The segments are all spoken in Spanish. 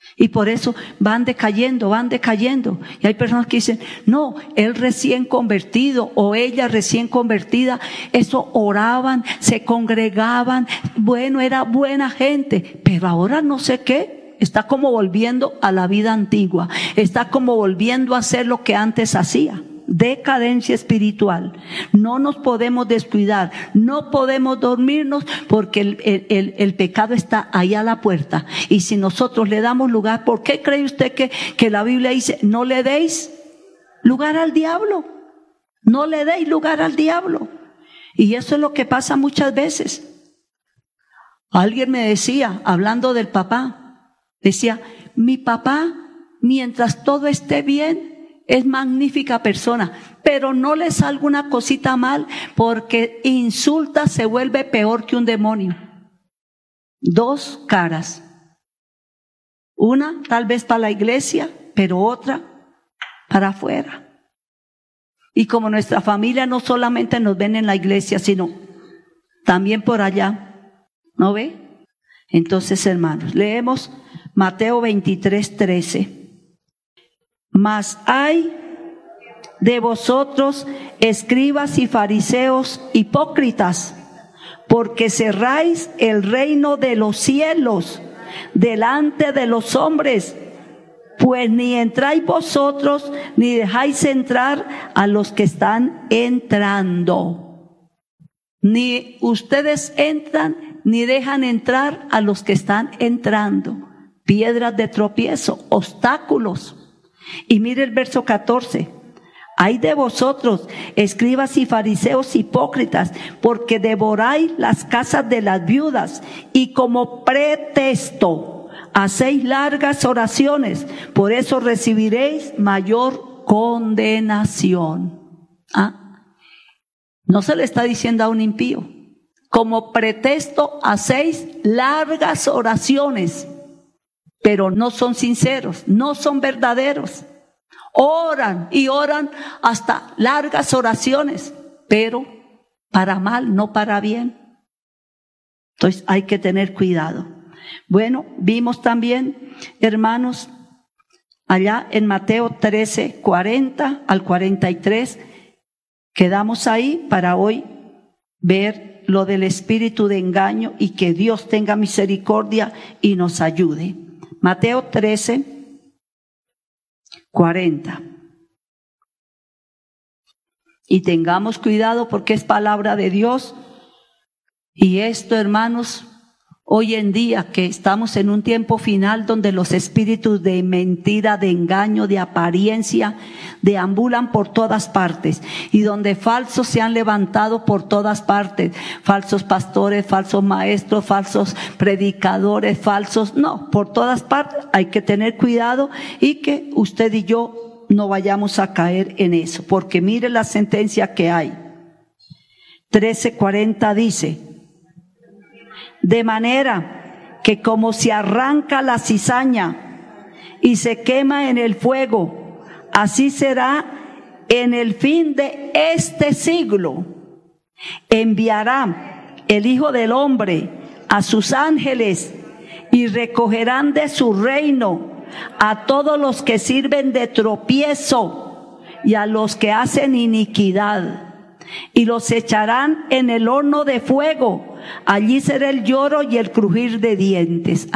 Y por eso van decayendo. Y hay personas que dicen, no, él recién convertido o ella recién convertida, eso oraban, se congregaban, bueno, era buena gente, pero ahora no sé qué, está como volviendo a la vida antigua, está como volviendo a hacer lo que antes hacía. Decadencia espiritual. No nos podemos descuidar, no podemos dormirnos porque el pecado está ahí a la puerta. Y si nosotros le damos lugar, ¿por qué cree usted que la Biblia dice, no le deis lugar al diablo? No le deis lugar al diablo. Y eso es lo que pasa muchas veces. Alguien me decía, hablando del papá, decía, mi papá, mientras todo esté bien, es magnífica persona, pero no le salga una cosita mal porque insulta, se vuelve peor que un demonio. Dos caras. Una tal vez para la iglesia, pero otra para afuera. Y como nuestra familia no solamente nos ven en la iglesia, sino también por allá, ¿no ve? Entonces, hermanos, leemos Mateo 23:13. Mas hay de vosotros, escribas y fariseos hipócritas, porque cerráis el reino de los cielos delante de los hombres, pues ni entráis vosotros, ni dejáis entrar a los que están entrando. Ni ustedes entran, ni dejan entrar a los que están entrando. Piedras de tropiezo, obstáculos. Y mire el verso 14. Ay de vosotros, escribas y fariseos hipócritas, porque devoráis las casas de las viudas y como pretexto hacéis largas oraciones, por eso recibiréis mayor condenación. No se le está diciendo a un impío, como pretexto hacéis largas oraciones, pero no son sinceros, no son verdaderos. Oran y oran hasta largas oraciones, pero para mal, no para bien. Entonces hay que tener cuidado. Bueno, vimos también, hermanos, allá en Mateo 13, 40 al 43, quedamos ahí para hoy ver lo del espíritu de engaño y que Dios tenga misericordia y nos ayude. Mateo 13, 40. Y tengamos cuidado porque es palabra de Dios. Y esto, hermanos, hoy en día que estamos en un tiempo final donde los espíritus de mentira, de engaño, de apariencia, deambulan por todas partes y donde falsos se han levantado por todas partes, falsos pastores, falsos maestros, falsos predicadores, por todas partes hay que tener cuidado y que usted y yo no vayamos a caer en eso, porque mire la sentencia que hay. 13:40 dice: de manera que como se arranca la cizaña y se quema en el fuego, así será en el fin de este siglo. Enviará el Hijo del Hombre a sus ángeles y recogerán de su reino a todos los que sirven de tropiezo y a los que hacen iniquidad, y los echarán en el horno de fuego. Allí será el lloro y el crujir de dientes.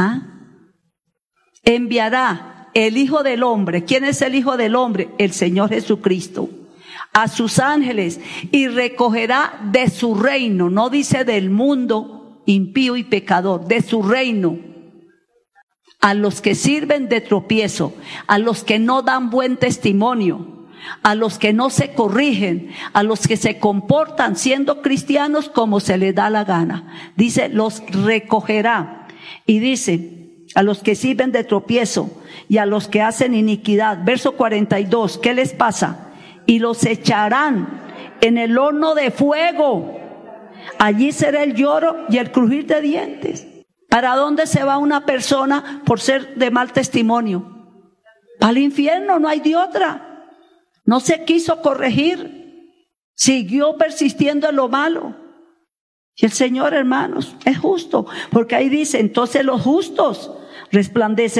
Enviará el Hijo del Hombre. ¿Quién es el Hijo del Hombre? El Señor Jesucristo. A sus ángeles y recogerá de su reino, no dice del mundo impío y pecador, de su reino, a los que sirven de tropiezo, a los que no dan buen testimonio, a los que no se corrigen, a los que se comportan siendo cristianos como se les da la gana. Dice, los recogerá. Y dice, a los que sirven de tropiezo y a los que hacen iniquidad. Verso 42, ¿qué les pasa? Y los echarán en el horno de fuego. Allí será el lloro y el crujir de dientes. ¿Para dónde se va una persona por ser de mal testimonio? Para el infierno, no hay de otra. No se quiso corregir, siguió persistiendo en lo malo. Y el Señor, hermanos, es justo, porque ahí dice, entonces los justos resplandecen